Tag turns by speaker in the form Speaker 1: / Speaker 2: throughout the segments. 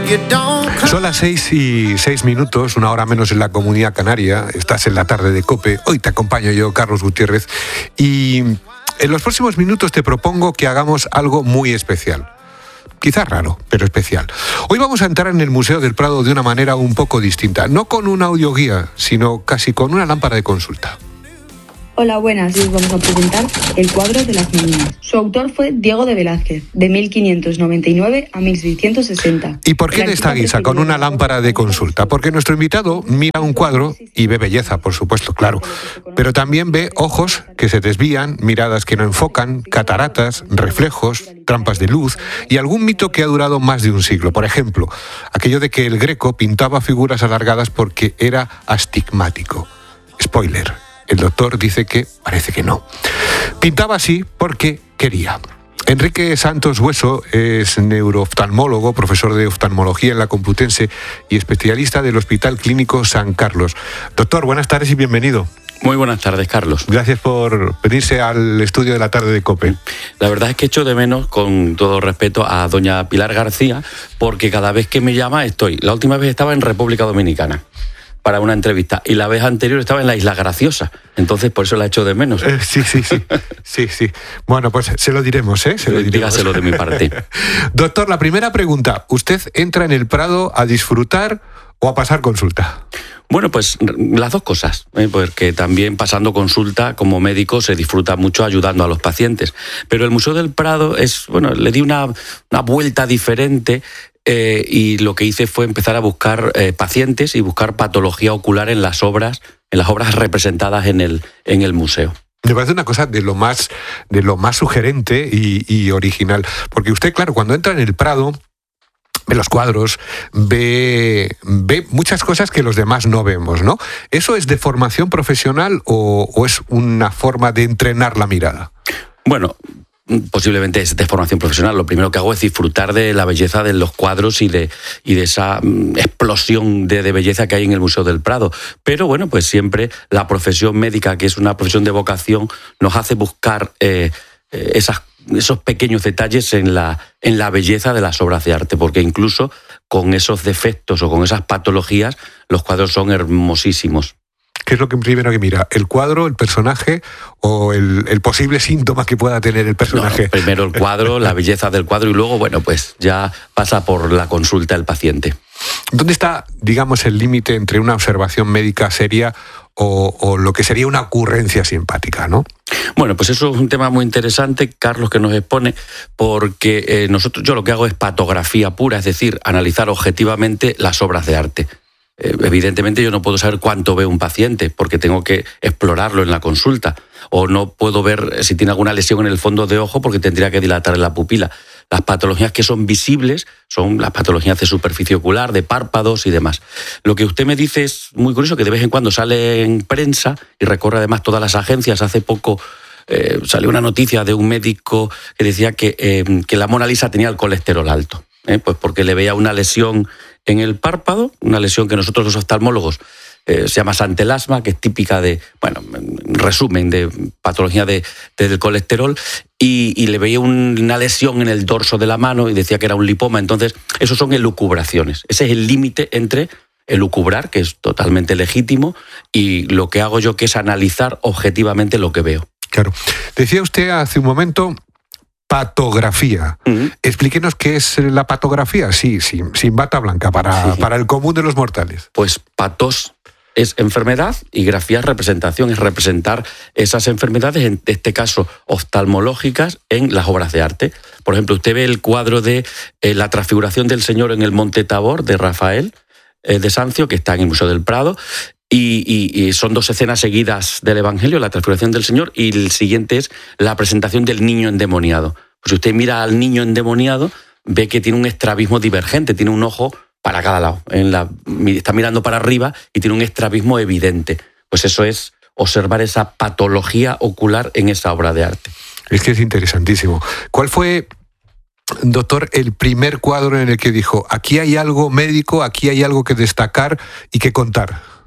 Speaker 1: Son las 6:06, una hora menos en la Comunidad Canaria. Estás en la tarde de COPE. Hoy te acompaño yo, Carlos Gutiérrez. Y en los próximos minutos te propongo que hagamos algo muy especial. Quizás raro, pero especial. Hoy vamos a entrar en el Museo del Prado de una manera un poco distinta. No con una audioguía, sino casi con una lámpara de consulta.
Speaker 2: Hola, buenas, y os vamos a presentar el cuadro de las meninas. Su autor fue Diego de Velázquez, de 1599 a 1660.
Speaker 1: ¿Y por qué en esta guisa, con una lámpara de consulta? Porque nuestro invitado mira un cuadro y ve belleza, por supuesto, claro. Pero también ve ojos que se desvían, miradas que no enfocan, cataratas, reflejos, trampas de luz y algún mito que ha durado más de un siglo. Por ejemplo, aquello de que el Greco pintaba figuras alargadas porque era astigmático. Spoiler. El doctor dice que parece que no. Pintaba así porque quería. Enrique Santos Hueso es neurooftalmólogo, profesor de oftalmología en la Complutense y especialista del Hospital Clínico San Carlos. Doctor, buenas tardes y bienvenido.
Speaker 3: Muy buenas tardes, Carlos.
Speaker 1: Gracias por venirse al estudio de la tarde de COPE.
Speaker 3: La verdad es que echo de menos, con todo respeto, a doña Pilar García, porque cada vez que me llama estoy. La última vez estaba en República Dominicana para una entrevista, y la vez anterior estaba en la Isla Graciosa, entonces por eso la echo de menos.
Speaker 1: Sí. Bueno, pues se lo diremos, ¿eh?
Speaker 3: Dígaselo de mi parte.
Speaker 1: Doctor, la primera pregunta, ¿usted entra en el Prado a disfrutar o a pasar consulta?
Speaker 3: Bueno, pues las dos cosas, porque también pasando consulta como médico se disfruta mucho ayudando a los pacientes, pero el Museo del Prado le di una vuelta diferente. Y lo que hice fue empezar a buscar pacientes y buscar patología ocular en las obras representadas en el museo.
Speaker 1: Me parece una cosa de lo más sugerente y original, porque usted, claro, cuando entra en el Prado, ve los cuadros, ve muchas cosas que los demás no vemos, ¿no? ¿Eso es de formación profesional o es una forma de entrenar la mirada?
Speaker 3: Bueno, posiblemente es de formación profesional. Lo primero que hago es disfrutar de la belleza de los cuadros y de esa explosión de belleza que hay en el Museo del Prado. Pero bueno, pues siempre la profesión médica, que es una profesión de vocación, nos hace buscar esos pequeños detalles en la belleza de las obras de arte, porque incluso con esos defectos o con esas patologías, los cuadros son hermosísimos.
Speaker 1: ¿Qué es lo que primero que mira? ¿El cuadro, el personaje o el posible síntoma que pueda tener el personaje?
Speaker 3: No, primero el cuadro, la belleza del cuadro y luego, bueno, pues ya pasa por la consulta el paciente.
Speaker 1: ¿Dónde está, digamos, el límite entre una observación médica seria o lo que sería una ocurrencia simpática, ¿no?
Speaker 3: Bueno, pues eso es un tema muy interesante, Carlos, que nos expone, porque yo lo que hago es patografía pura, es decir, analizar objetivamente las obras de arte. Evidentemente yo no puedo saber cuánto ve un paciente porque tengo que explorarlo en la consulta, o no puedo ver si tiene alguna lesión en el fondo de ojo porque tendría que dilatar la pupila. Las patologías que son visibles son las patologías de superficie ocular, de párpados y demás. Lo que usted me dice es muy curioso, que de vez en cuando sale en prensa y recorre además todas las agencias. Hace poco salió una noticia de un médico que decía que la Mona Lisa tenía el colesterol alto, pues porque le veía una lesión en el párpado, una lesión que nosotros los oftalmólogos se llama santelasma, que es típica de, en resumen, de patología del colesterol, y le veía una lesión en el dorso de la mano y decía que era un lipoma. Entonces, eso son elucubraciones. Ese es el límite entre elucubrar, que es totalmente legítimo, y lo que hago yo, que es analizar objetivamente lo que veo.
Speaker 1: Claro. Decía usted hace un momento patografía. Uh-huh. Explíquenos qué es la patografía, sí, sin bata blanca, para el común de los mortales.
Speaker 3: Pues patos es enfermedad y grafía es representación, es representar esas enfermedades, en este caso oftalmológicas, en las obras de arte. Por ejemplo, usted ve el cuadro de la transfiguración del Señor en el Monte Tabor, de Rafael de Sancio, que está en el Museo del Prado, y son dos escenas seguidas del Evangelio, la transfiguración del Señor, y el siguiente es la presentación del niño endemoniado. Pues si usted mira al niño endemoniado, ve que tiene un estrabismo divergente, tiene un ojo para cada lado, está mirando para arriba y tiene un estrabismo evidente. Pues eso es observar esa patología ocular en esa obra de arte.
Speaker 1: Es que es interesantísimo. ¿Cuál fue, doctor, el primer cuadro en el que dijo, aquí hay algo médico, aquí hay algo que destacar y que contar?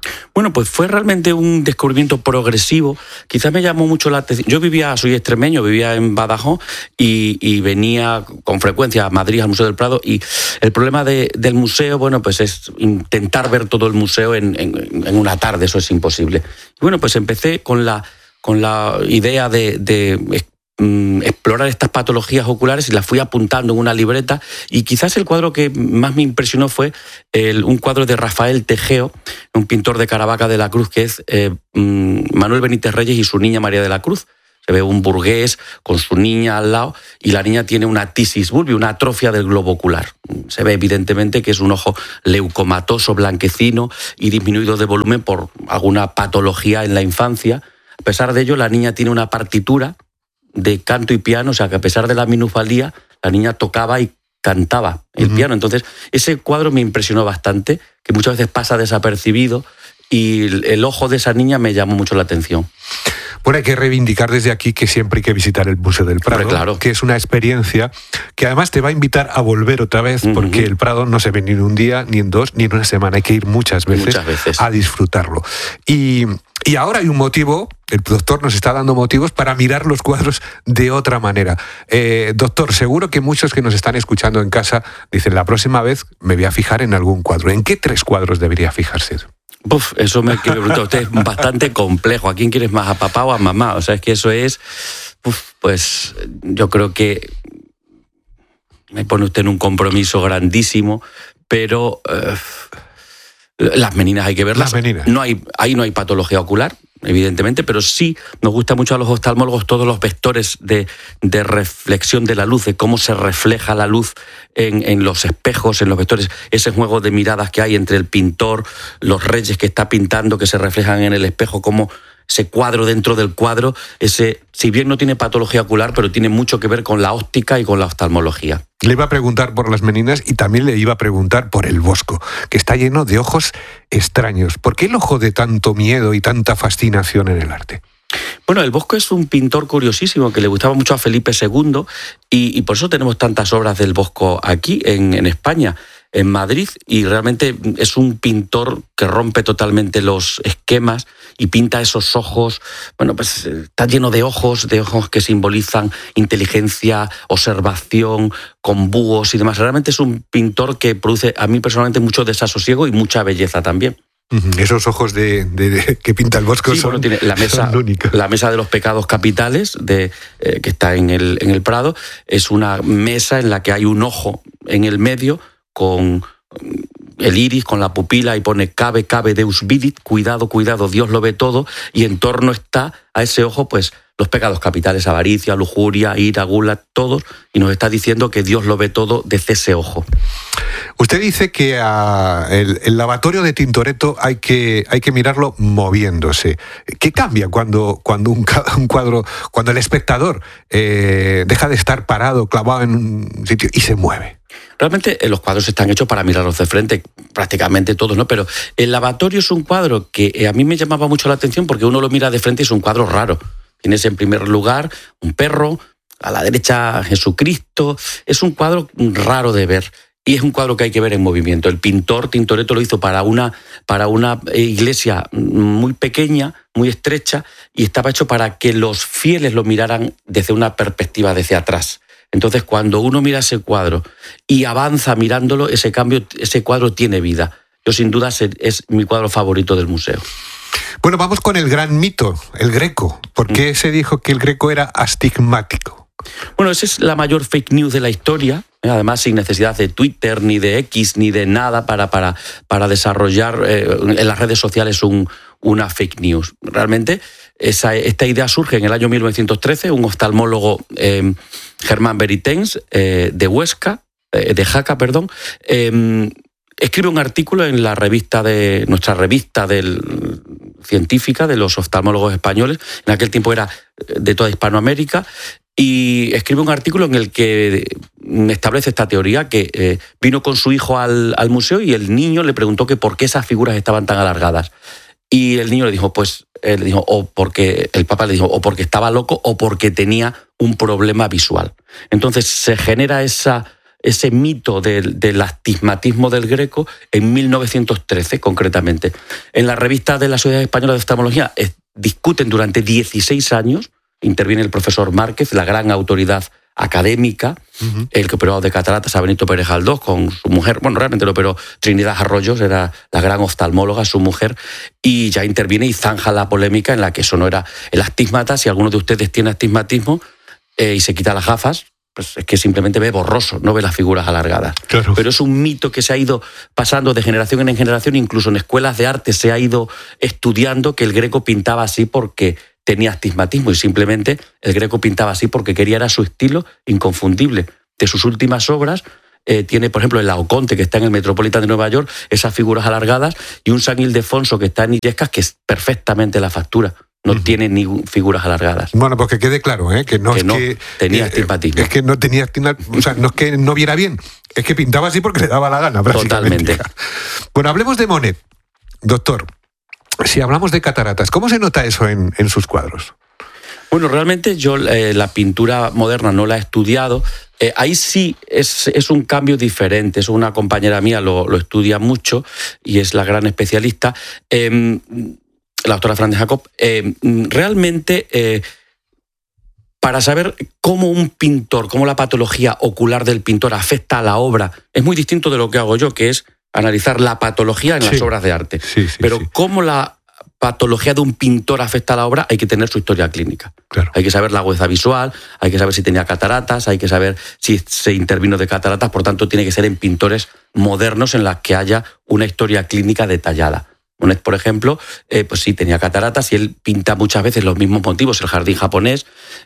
Speaker 3: Bueno, pues fue realmente un descubrimiento progresivo. Quizás me llamó mucho la atención. Yo soy extremeño, vivía en Badajoz y venía con frecuencia a Madrid, al Museo del Prado, y el problema del museo, bueno, pues es intentar ver todo el museo en una tarde, eso es imposible. Y bueno, pues empecé con la idea de explorar estas patologías oculares y las fui apuntando en una libreta, y quizás el cuadro que más me impresionó fue un cuadro de Rafael Tejeo, un pintor de Caravaca de la Cruz, que es Manuel Benítez Reyes y su niña María de la Cruz. Se ve un burgués con su niña al lado y la niña tiene una tisis bulbi, una atrofia del globo ocular. Se ve evidentemente que es un ojo leucomatoso, blanquecino y disminuido de volumen por alguna patología en la infancia. A pesar de ello, la niña tiene una partitura de canto y piano, o sea que a pesar de la minusvalía, la niña tocaba y cantaba el piano. Entonces, ese cuadro me impresionó bastante, que muchas veces pasa desapercibido, y el ojo de esa niña me llamó mucho la atención.
Speaker 1: Bueno, hay que reivindicar desde aquí que siempre hay que visitar el Museo del Prado,
Speaker 3: claro,
Speaker 1: que es una experiencia que además te va a invitar a volver otra vez, porque el Prado no se ve ni en un día, ni en dos, ni en una semana. Hay que ir muchas veces a disfrutarlo. Y ahora hay un motivo, el doctor nos está dando motivos para mirar los cuadros de otra manera. Doctor, seguro que muchos que nos están escuchando en casa dicen, la próxima vez me voy a fijar en algún cuadro. ¿En qué 3 cuadros debería fijarse?
Speaker 3: Eso me preguntó usted, es bastante complejo. ¿A quién quieres más, a papá o a mamá? O sea, es que eso es, pues yo creo que me pone usted en un compromiso grandísimo, pero las meninas hay que verlas.
Speaker 1: Las meninas.
Speaker 3: Ahí no hay patología ocular, evidentemente, pero sí nos gusta mucho a los oftalmólogos todos los vectores de reflexión de la luz, de cómo se refleja la luz en los espejos, en los vectores, ese juego de miradas que hay entre el pintor, los reyes que está pintando, que se reflejan en el espejo, como ese cuadro dentro del cuadro, si bien no tiene patología ocular, pero tiene mucho que ver con la óptica y con la oftalmología.
Speaker 1: Le iba a preguntar por las meninas y también le iba a preguntar por el Bosco, que está lleno de ojos extraños. ¿Por qué el ojo de tanto miedo y tanta fascinación en el arte?
Speaker 3: Bueno, el Bosco es un pintor curiosísimo que le gustaba mucho a Felipe II y por eso tenemos tantas obras del Bosco aquí en España, en Madrid, y realmente es un pintor que rompe totalmente los esquemas y pinta esos ojos, bueno, pues está lleno de ojos que simbolizan inteligencia, observación, con búhos y demás. Realmente es un pintor que produce a mí personalmente mucho desasosiego y mucha belleza también.
Speaker 1: Esos ojos que pinta el Bosco son,
Speaker 3: tiene la mesa de los pecados capitales que está en el Prado. Es una mesa en la que hay un ojo en el medio con el iris, con la pupila, y pone cabe Deus vidit, cuidado, Dios lo ve todo, y en torno está a ese ojo pues los pecados capitales, avaricia, lujuria, ira, gula, todos, y nos está diciendo que Dios lo ve todo desde ese ojo.
Speaker 1: Usted dice que el lavatorio de Tintoretto hay que mirarlo moviéndose. ¿Qué cambia cuando un cuadro, cuando el espectador deja de estar parado, clavado en un sitio y se mueve?
Speaker 3: Realmente los cuadros están hechos para mirarlos de frente, prácticamente todos, ¿no? Pero el lavatorio es un cuadro que a mí me llamaba mucho la atención porque uno lo mira de frente y es un cuadro raro. Tienes en primer lugar un perro, a la derecha Jesucristo. Es un cuadro raro de ver y es un cuadro que hay que ver en movimiento. El pintor Tintoretto lo hizo para una iglesia muy pequeña, muy estrecha, y estaba hecho para que los fieles lo miraran desde una perspectiva desde atrás. Entonces, cuando uno mira ese cuadro y avanza mirándolo, ese cuadro tiene vida. Yo, sin duda, es mi cuadro favorito del museo.
Speaker 1: Bueno, vamos con el gran mito, el Greco. ¿Por qué se dijo que el Greco era astigmático?
Speaker 3: Bueno, esa es la mayor fake news de la historia, además sin necesidad de Twitter, ni de X, ni de nada para desarrollar en las redes sociales una fake news. Realmente, esta idea surge en el año 1913, un oftalmólogo, Germán Beritens, de Jaca, escribe un artículo en nuestra revista científica de los oftalmólogos españoles, en aquel tiempo era de toda Hispanoamérica, y escribe un artículo en el que establece esta teoría, que vino con su hijo al museo y el niño le preguntó que por qué esas figuras estaban tan alargadas. Y el niño le dijo, el papá le dijo, o porque estaba loco o porque tenía un problema visual. Entonces se genera esa ese mito del astigmatismo del Greco en 1913, concretamente. En la revista de la Sociedad Española de Oftalmología discuten durante 16 años, interviene el profesor Márquez, la gran autoridad académica, el que operó de cataratas a Benito Pérez Galdós con su mujer, bueno, realmente lo operó Trinidad Arroyos, era la gran oftalmóloga, su mujer, y ya interviene y zanja la polémica en la que eso no era el astigmata. Si alguno de ustedes tiene astigmatismo y se quita las gafas, pues es que simplemente ve borroso, no ve las figuras alargadas.
Speaker 1: Claro.
Speaker 3: Pero es un mito que se ha ido pasando de generación en generación, incluso en escuelas de arte se ha ido estudiando que el Greco pintaba así porque tenía astigmatismo, y simplemente el Greco pintaba así porque quería, era su estilo inconfundible. De sus últimas obras tiene, por ejemplo, el Laoconte, que está en el Metropolitan de Nueva York, esas figuras alargadas, y un San Ildefonso que está en Illescas, que es perfectamente la factura. No tiene ni figuras alargadas.
Speaker 1: Bueno, pues que quede claro, que no es que
Speaker 3: tenía astigmatismo.
Speaker 1: Es que no tenía astigmatismo, o sea, no es que no viera bien, es que pintaba así porque le daba la gana, prácticamente.
Speaker 3: Totalmente.
Speaker 1: Bueno, hablemos de Monet, doctor. Si hablamos de cataratas, ¿cómo se nota eso en sus cuadros?
Speaker 3: Bueno, realmente yo la pintura moderna no la he estudiado. Ahí sí es un cambio diferente. Es una compañera mía, lo estudia mucho y es la gran especialista, la doctora Fran de Jacob. Realmente, para saber cómo un pintor, cómo la patología ocular del pintor afecta a la obra, es muy distinto de lo que hago yo, que es analizar la patología en las obras de arte. Pero cómo la patología de un pintor afecta a la obra, hay que tener su historia clínica.
Speaker 1: Claro.
Speaker 3: Hay que saber la agudeza visual, hay que saber si tenía cataratas, hay que saber si se intervino de cataratas, por tanto tiene que ser en pintores modernos en las que haya una historia clínica detallada. Monet, por ejemplo, pues sí, tenía cataratas y él pinta muchas veces los mismos motivos, el jardín japonés,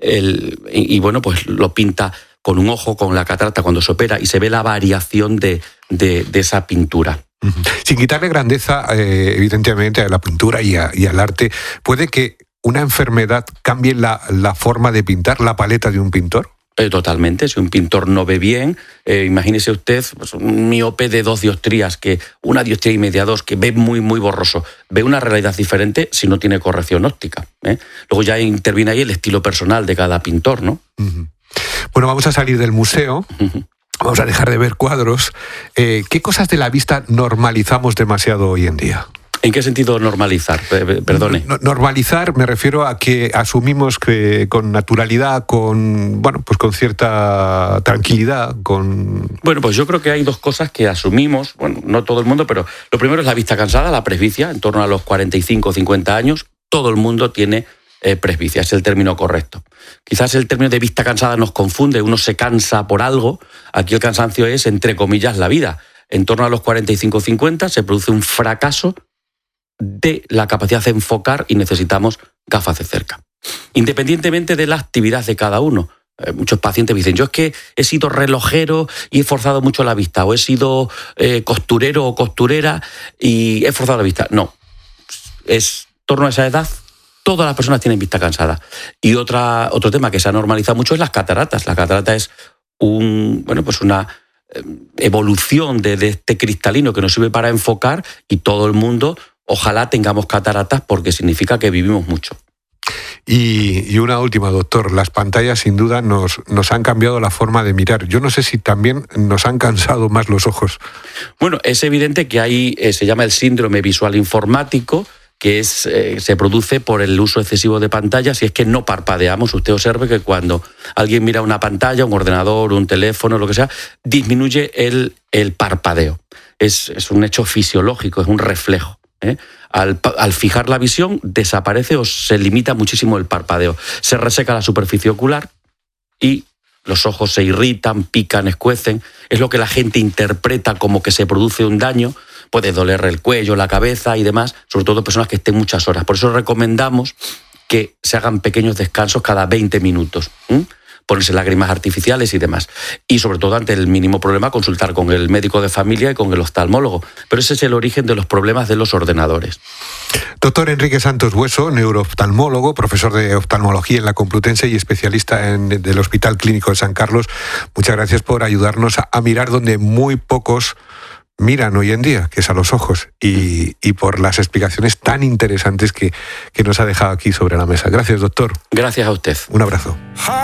Speaker 3: y bueno, pues lo pinta con un ojo, con la catarata cuando se opera, y se ve la variación de esa pintura.
Speaker 1: Sin quitarle grandeza, evidentemente, a la pintura y al arte, ¿puede que una enfermedad cambie la forma de pintar, la paleta de un pintor?
Speaker 3: Totalmente. Si un pintor no ve bien, imagínese usted pues, un miope de 2 dioptrías, que 1 dioptría y media, 2, que ve muy, muy borroso. Ve una realidad diferente si no tiene corrección óptica. Luego ya interviene ahí el estilo personal de cada pintor, ¿no?
Speaker 1: Bueno, vamos a salir del museo. Vamos a dejar de ver cuadros. ¿Qué cosas de la vista normalizamos demasiado hoy en día?
Speaker 3: ¿En qué sentido normalizar? Perdone.
Speaker 1: Normalizar, me refiero a que asumimos que con naturalidad, con cierta tranquilidad,
Speaker 3: Bueno, pues yo creo que hay 2 cosas que asumimos, bueno, no todo el mundo, pero lo primero es la vista cansada, la presbicia, en torno a los 45 o 50 años, todo el mundo tiene presbicia, es el término correcto. Quizás el término de vista cansada nos confunde, uno se cansa por algo, aquí el cansancio es, entre comillas, la vida. En torno a los 45 o 50 se produce un fracaso de la capacidad de enfocar y necesitamos gafas de cerca. Independientemente de la actividad de cada uno. Muchos pacientes me dicen, yo es que he sido relojero y he forzado mucho la vista, o he sido costurero o costurera y he forzado la vista. No, es en torno a esa edad, todas las personas tienen vista cansada. Y otro tema que se ha normalizado mucho es las cataratas. La catarata es una evolución de este cristalino que nos sirve para enfocar, y todo el mundo ojalá tengamos cataratas porque significa que vivimos mucho.
Speaker 1: Y una última, doctor. Las pantallas sin duda nos han cambiado la forma de mirar. Yo no sé si también nos han cansado más los ojos.
Speaker 3: Bueno, es evidente que hay, se llama el síndrome visual informático, que se produce por el uso excesivo de pantallas, y es que no parpadeamos. Usted observe que cuando alguien mira una pantalla, un ordenador, un teléfono, lo que sea, disminuye el parpadeo. Es un hecho fisiológico, es un reflejo. Al fijar la visión desaparece o se limita muchísimo el parpadeo. Se reseca la superficie ocular y los ojos se irritan, pican, escuecen. Es lo que la gente interpreta como que se produce un daño. Puede doler el cuello, la cabeza y demás, sobre todo personas que estén muchas horas. Por eso recomendamos que se hagan pequeños descansos cada 20 minutos. Ponerse lágrimas artificiales y demás. Y sobre todo, ante el mínimo problema, consultar con el médico de familia y con el oftalmólogo. Pero ese es el origen de los problemas de los ordenadores.
Speaker 1: Doctor Enrique Santos Bueso, neurooftalmólogo, profesor de oftalmología en la Complutense y especialista del Hospital Clínico de San Carlos, muchas gracias por ayudarnos a mirar donde muy pocos miran hoy en día, que es a los ojos, y por las explicaciones tan interesantes que nos ha dejado aquí sobre la mesa. Gracias, doctor.
Speaker 3: Gracias a usted.
Speaker 1: Un abrazo.